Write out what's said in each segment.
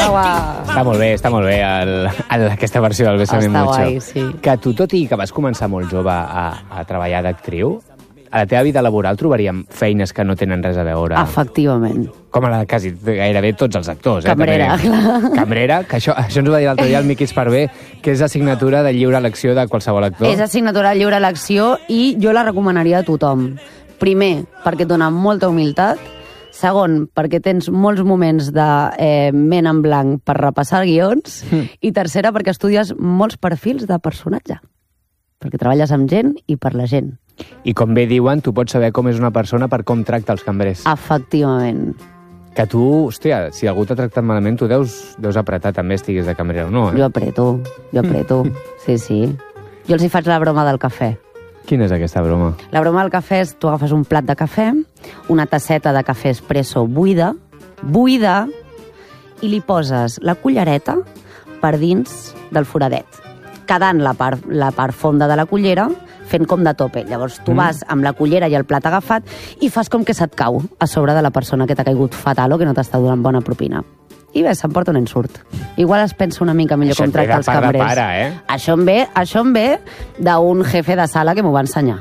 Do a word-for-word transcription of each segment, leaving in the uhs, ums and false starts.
Està molt bé, està molt bé el, el, aquesta versió del Bésame Està Mucho. guai, sí. Que tu, tot i que vas començar molt jove a, a treballar d'actriu, a la teva vida laboral trobaríem feines que no tenen res a veure. Efectivament. Com a la de quasi gairebé tots els actors. Eh, Cambrera, també. clar. Cambrera, que això, això ens ho va dir l'altre dia el Miqui Esparvé, que és assignatura de lliure elecció de qualsevol actor. És assignatura de lliure elecció i jo la recomanaria a tothom. Primer, perquè et dona molta humilitat. Segon, perquè tens molts moments de eh, ment en blanc per repassar guions. Mm. I tercera, perquè estudies molts perfils de personatge. Perquè treballes amb gent i per la gent. I com bé diuen, tu pots saber com és una persona per com tracta els cambrers. Efectivament. Que tu, hòstia, si algú t'ha tractat malament, tu deus, deus apretar també, estiguis de cambrer o no, eh? Jo apreto, jo apreto. Sí, sí. Jo els hi faig la broma del cafè. Quina és aquesta broma? La broma del cafè és, tu agafes un plat de cafè, una tasseta de cafè espresso buida, buida, i li poses la cullereta per dins del foradet, quedant la part, la part fonda de la cullera fent com de tope. Llavors tu mm. vas amb la cullera i el plat agafat i fas com que se't cau a sobre de la persona que t'ha caigut fatal o que no t'està donant bona propina. I bé, s'emporta un ensurt. Igual es pensa una mica millor això com tractar els cambrers. Això pare, eh? Això em ve, això em ve d'un jefe de sala que m'ho va ensenyar.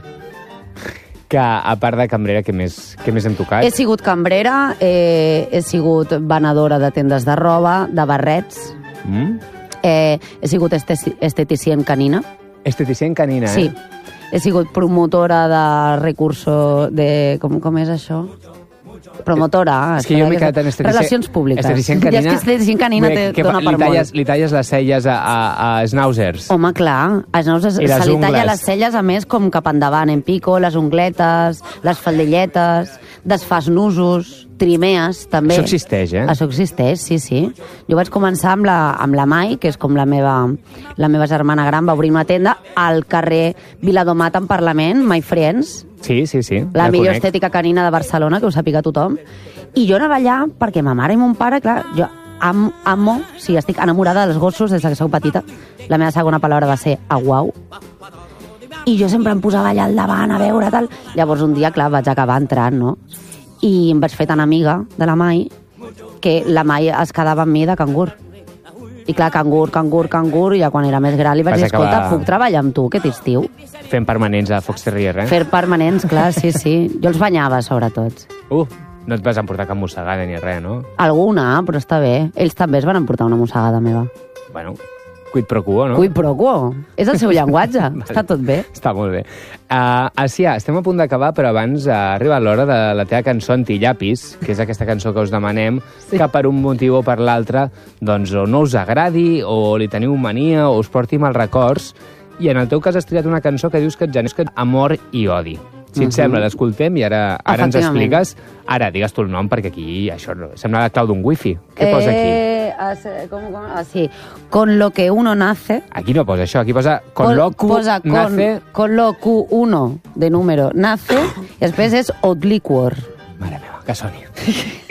Que, a part de cambrera, què més, què més hem tocat? He sigut cambrera, eh, he sigut venedora de tendes de roba, de barrets, Mm? eh, he sigut este- esteticient canina. Esteticient canina, eh? Sí. He sigut promotora de recursos... De, com, com és això? Promotora. És que jo m'he quedat en esteticient... Relacions públiques. Esteticient canina... Ja és que esteticient canina Bé, té, que dona li per talles, molt. li talles les celles a, a, a schnauzers. Home, clar, als nous se I les li talla ungles. les celles, a més, com cap endavant, en pico, les ungletes, les faldilletes, desfas nusos, trimees, també. Això existeix, eh? Això existeix, sí, sí. Jo vaig començar amb la, amb la Mai, que és com la meva, la meva germana gran, va obrir una tenda al carrer Viladomat en Parlament, My Friends, Sí, sí, sí. la millor conec. estètica canina de Barcelona, que ho sàpiga tothom. I jo anava allà perquè ma mare i mon pare, clar, jo am, amo, sí, estic enamorada dels gossos des que soc petita. La meva segona paraula va ser aguau. I jo sempre em posava allà al davant a veure tal. Llavors un dia, clar, vaig acabar entrant, no? I em vaig fer tan amiga de la Mai que la Mai es quedava amb mi de cangur. I clar, cangur, cangur, cangur, i ja quan era més gran li vaig Vas dir, escolta, acabar- puc treballar amb tu aquest estiu? Fent permanents a Fox Terrier, eh? Fer permanents, clar, sí, sí. Jo els banyava, sobretot. Uh, no et vas emportar cap mossegada ni res, no? Alguna, però està bé. Ells també es van emportar una mossegada meva. Bueno, quid pro quo, no? Cui pro quo. És el seu llenguatge. Està tot bé. Està molt bé. Uh, Asia, estem a punt d'acabar, però abans uh, ha arribat l'hora de la teva cançó Antillapis, que és aquesta cançó que us demanem, sí. que per un motiu o per l'altre doncs, o no us agradi, o li teniu mania, o us porti mal records, i en el teu cas has triat una cançó que dius que et genera amor i odi. Si et Mhm. sembla, l'escoltem i ara, ara ens Efectivament. expliques. Ara, digues tu el nom, perquè aquí això no, sembla la clau d'un wifi. Què posa aquí? Eh, as- com, com, ah, sí. Con lo que uno nace... Aquí no posa això, aquí posa con lo que posa con, nace... con lo Q uno de número nace, i després és obliquor. Mare meva, que soni.